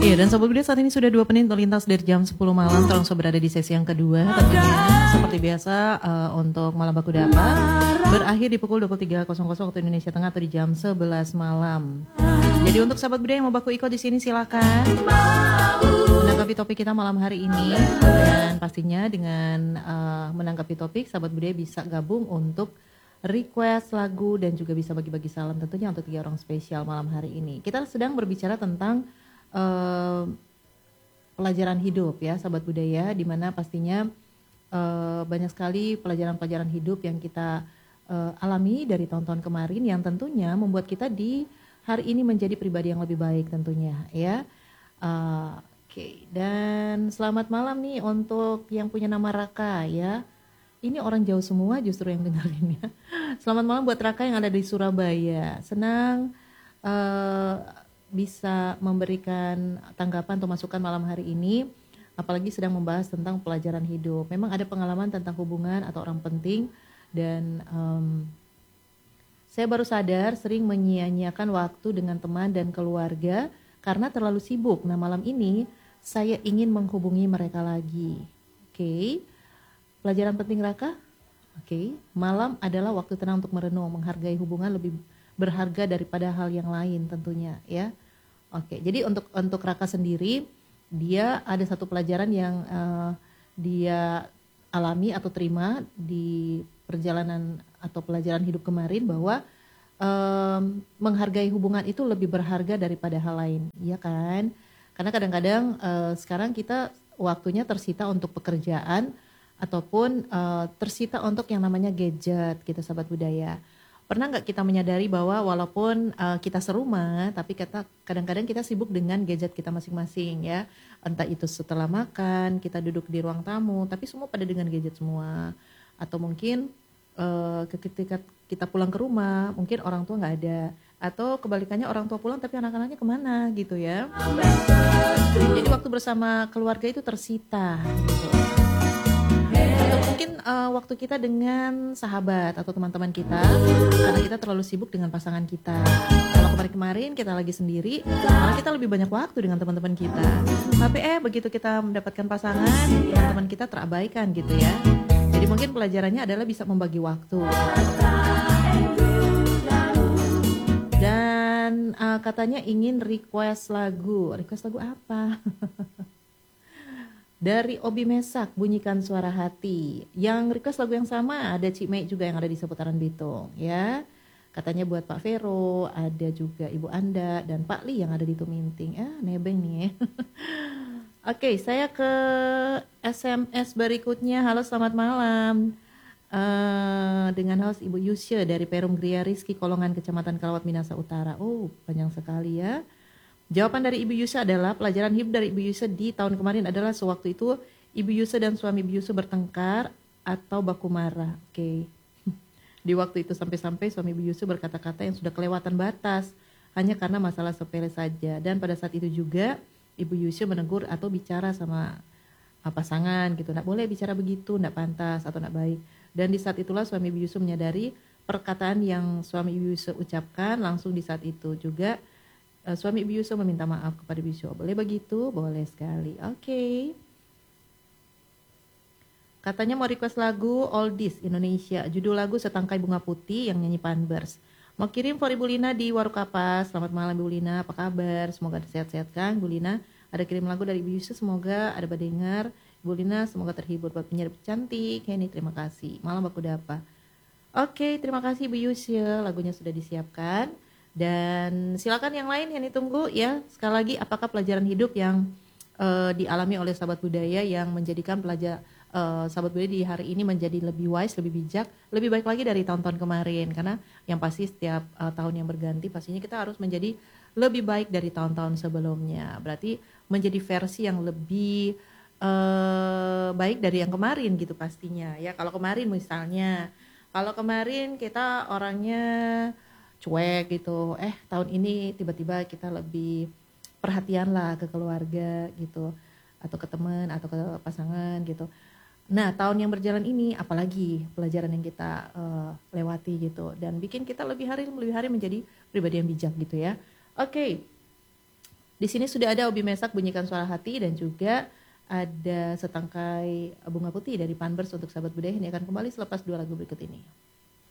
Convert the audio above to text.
Iya, dan Sobat Bude saat ini sudah 2 menit terlintas dari jam 10 malam, langsung berada di sesi yang kedua. Tentunya seperti biasa untuk Malam Baku Dapat berakhir di pukul 23.00 waktu Indonesia Tengah atau di jam 11 malam. Jadi untuk Sobat Bude yang mau baku ikut di sini silakan menanggapi topik kita malam hari ini, dan pastinya dengan menanggapi topik Sobat Bude bisa gabung untuk request lagu dan juga bisa bagi-bagi salam tentunya untuk 3 orang spesial malam hari ini. Kita sedang berbicara tentang pelajaran hidup ya Sahabat Budaya, di mana pastinya banyak sekali pelajaran-pelajaran hidup yang kita alami dari tahun-tahun kemarin yang tentunya membuat kita di hari ini menjadi pribadi yang lebih baik tentunya ya. Oke. Dan selamat malam nih untuk yang punya nama Raka ya. Ini orang jauh semua justru yang dengerin ya. Selamat malam buat Raka yang ada di Surabaya. Senang bisa memberikan tanggapan atau masukan malam hari ini, apalagi sedang membahas tentang pelajaran hidup. Memang ada pengalaman tentang hubungan atau orang penting, dan saya baru sadar sering menyia-nyiakan waktu dengan teman dan keluarga karena terlalu sibuk. Nah, malam ini saya ingin menghubungi mereka lagi. Oke. Pelajaran penting Raka? Oke. Malam adalah waktu tenang untuk merenung, menghargai hubungan lebih berharga daripada hal yang lain tentunya ya. Oke, jadi untuk Raka sendiri, dia ada satu pelajaran yang dia alami atau terima di perjalanan atau pelajaran hidup kemarin, bahwa menghargai hubungan itu lebih berharga daripada hal lain, ya kan? Karena kadang-kadang sekarang kita waktunya tersita untuk pekerjaan ataupun tersita untuk yang namanya gadget gitu Sahabat Budaya. Pernah nggak kita menyadari bahwa walaupun kita serumah, tapi kadang-kadang kita sibuk dengan gadget kita masing-masing ya. Entah itu setelah makan, kita duduk di ruang tamu, tapi semua pada dengan gadget semua. Atau mungkin ketika kita pulang ke rumah, mungkin orang tua nggak ada. Atau kebalikannya, orang tua pulang tapi anak-anaknya kemana gitu ya. Jadi waktu bersama keluarga itu tersita gitu. Atau mungkin waktu kita dengan sahabat atau teman-teman kita, karena kita terlalu sibuk dengan pasangan kita. Kalau kemarin-kemarin kita lagi sendiri, malah kita lebih banyak waktu dengan teman-teman kita. Tapi begitu kita mendapatkan pasangan, teman-teman kita terabaikan gitu ya. Jadi mungkin pelajarannya adalah bisa membagi waktu. Dan katanya ingin request lagu apa? Dari Obi Mesak, bunyikan suara hati. Yang request lagu yang sama ada Cik Mei juga yang ada di seputaran Bitung ya. Katanya buat Pak Vero, ada juga Ibu Anda dan Pak Li yang ada di Tuminting. Nebeng nih. Oke, saya ke SMS berikutnya. Halo, selamat malam. Dengan host Ibu Yusya dari Perum Gria Rizki Kolongan, Kecamatan Kalawat, Minasa Utara. Panjang sekali ya. Jawaban dari Ibu Yusa adalah pelajaran hidup dari Ibu Yusa di tahun kemarin adalah sewaktu itu Ibu Yusa dan suami Ibu Yusa bertengkar atau baku marah. Oke. Di waktu itu sampai-sampai suami Ibu Yusa berkata-kata yang sudah kelewatan batas hanya karena masalah sepele saja. Dan pada saat itu juga Ibu Yusa menegur atau bicara sama pasangan gitu. Nggak boleh bicara begitu, nggak pantas atau nggak baik. Dan di saat itulah suami Ibu Yusa menyadari perkataan yang suami Ibu Yusa ucapkan langsung di saat itu juga. Suami Ibu Yusa meminta maaf kepada Ibu Yusa. Boleh begitu? Boleh sekali. Oke. Katanya mau request lagu Oldies Indonesia. Judul lagu Setangkai Bunga Putih yang nyanyi Panbers. Mau kirim for Ibu Lina di Warukapas. Selamat malam Ibu Lina, apa kabar? Semoga sehat-sehat kan Ibu Lina. Ada kirim lagu dari Ibu Yusa, semoga ada pendengar. Ibu Lina semoga terhibur buat penyiar cantik. Ini terima kasih. Malam Baku Dapat. Oke, terima kasih Ibu Yusa. Lagunya sudah disiapkan. Dan silakan yang lain yang ditunggu ya. Sekali lagi, apakah pelajaran hidup yang dialami oleh Sahabat Budaya yang menjadikan Sahabat Budaya di hari ini menjadi lebih wise, lebih bijak, lebih baik lagi dari tahun-tahun kemarin. Karena yang pasti setiap tahun yang berganti pastinya kita harus menjadi lebih baik dari tahun-tahun sebelumnya. Berarti menjadi versi yang lebih baik dari yang kemarin gitu pastinya ya. Kalau kemarin kita orangnya cuek gitu, tahun ini tiba-tiba kita lebih perhatian lah ke keluarga gitu, atau ke teman atau ke pasangan gitu. Nah, tahun yang berjalan ini apalagi pelajaran yang kita lewati gitu, dan bikin kita lebih hari menjadi pribadi yang bijak gitu ya. Oke. Di sini sudah ada Obi Mesak Bunyikan Suara Hati dan juga ada setangkai bunga putih dari Panbers untuk sahabat budaya. Ini akan kembali selepas 2 lagu berikut ini.